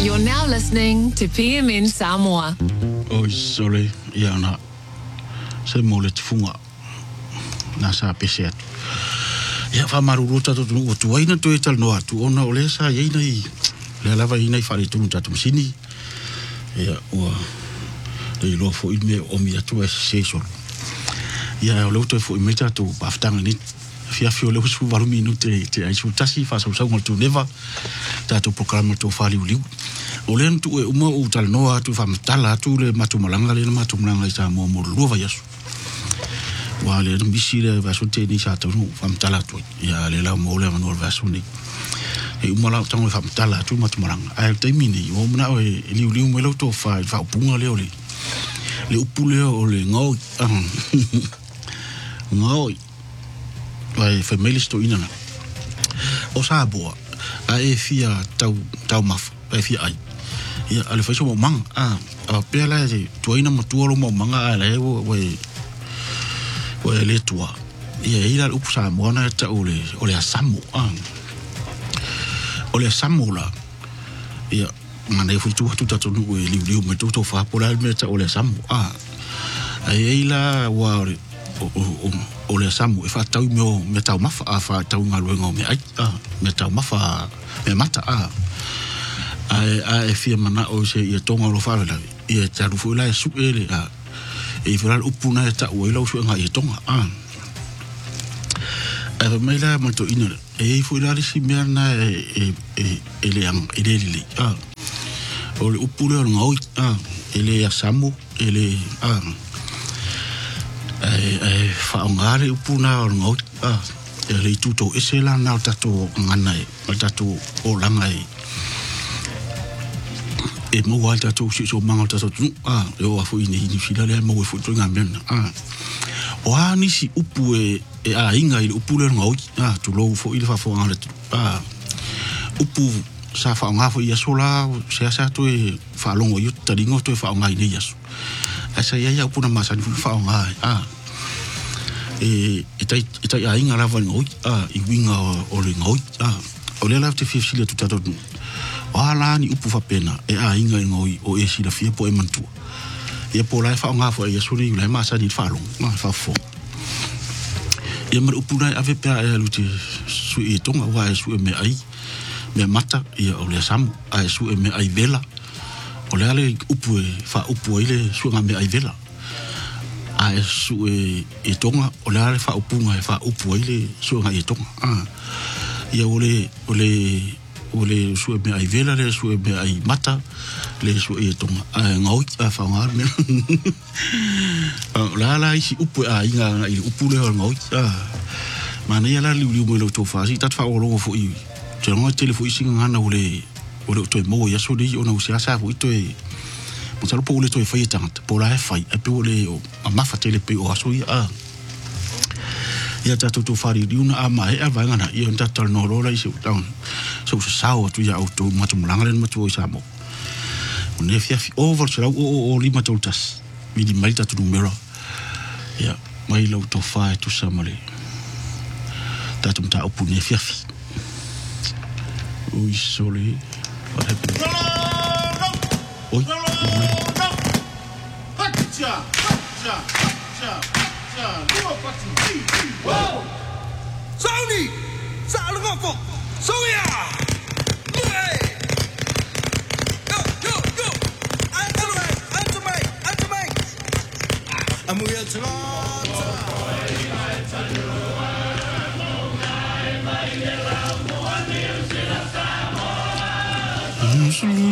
You're now listening to PM in Samoa. Oi, sorry, Iana. Se mole te funga. Nasa pese atu. Ia whamarurota to tunu o tuaina to e tal no atu. Ona ole sa yeina i. Le lava ina i whare tunu tatu msini. Ia ua. Dei loa fo ilme o mi atu e seisoro. Ia o leo to e fo imeta to baftanga ni. Fiafio leo su varu minute te aisu tasi fa sau ngal tu neva. Tatu programa to fali uliu. Ole tu e uma o tal no atu fa matala tu le matumalanga le matumalanga isa mo mo luva yasu. Wale mbisi le vaso te ni sa tonu fa matala tu. Ya le la mo le no vaso ni. E uma la tango fa matala tu matumalanga. Ai te mini o mna o liu liu mo lo to fa punga le ole. Le upule o le ngau. Ngau. Vai família sto ina. O sa boa. Ai fia tau maf. Ai fia ai. Ia ale fai so mo mang. A pela e tuaina mo tuolo mo manga ala e o le tua. Ia ila upu sa moana ta ole asamu. Ole asamu la. Ia mana e fu tu tatu no e liu me to fa pola me ta ole asamu. Ai ila wa ole asamu e fa tau me tau mafa a fa tau ngaluenga me ai me tau mafa me mata e fia mana o se ia tonga lo fala la ia taru fu la su ele e fera upuna ta o ilo su nga ia tonga e me la mo to ina e fu la si merna ele ang ele o le upule o ngoi ele asamu ele fa ngare upuna o ngoi ele tuto esela na tato ngana e tato o langa e mo wa tato so manga tato e o afu ini fila le mo fu to ngamen o ani si upu e inga i upule ngoi tu lo fo ile fa fo ngale upu sa fa nga fo ia sola sa to e fa longo yu taringo to e fa nga ile yasu asa ia upuna masa ni fa nga e tai inga lava ngoi i winga o le ngoi o le lava te fia tu tato wala ni upu fa pena e inga ngoi o e sila fia po e mantua e po lai fa nga fo e suri le masa ni fa long ma fa fo e mar upu lai ave pe e luti su e tonga wa e su e me ai me mata e o le samu a su e me ai vela o le ale upu e fa upu ile su nga me ai vela a su e tonga o le ale fa upunga e fa upu ile su nga e tonga ia ole su me ai vela le su me ai mata le su e tonga ngau fa ngar me la isi upu inga i upu le ngau mana ia la liu mo lo to fa si tat fa o lo fo i te ngo telefo i singa ngana ole to mo ya so di ona usia sa fo ito e mo talo po le to e fa tanga po la fa e pe ole o ma fa tele pe o aso ia tatu to fari di una ama e va ngana ia tatal no lo la isi down so sao tu ya auto matu mulanga len matu sa mo ne fia over so o lima toltas mi di mai tatu numero ia mai lo to fa tu samale tatu mta opu ne fia fi oi sole what happened oi hacha Wow! Sony! Sa ngofo! Soya! Go! Antumai! Amuya tsalata!